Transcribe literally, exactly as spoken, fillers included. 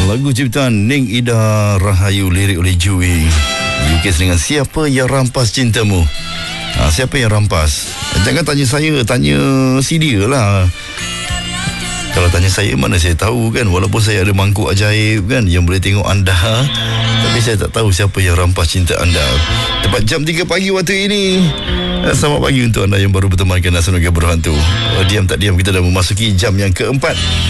Lagu ciptaan Ning Ida Rahayu, lirik oleh Jui. Lukis dengan Siapa Yang Rampas Cintamu. ha, Siapa yang rampas? Jangan tanya saya, tanya si dia lah. Kalau tanya saya, mana saya tahu kan. Walaupun saya ada mangkuk ajaib kan, yang boleh tengok anda, tapi saya tak tahu siapa yang rampas cinta anda. Tepat jam tiga pagi waktu ini. Selamat pagi untuk anda yang baru bertemankan Nasional Berhantu. Diam tak diam, kita dah memasuki jam yang keempat.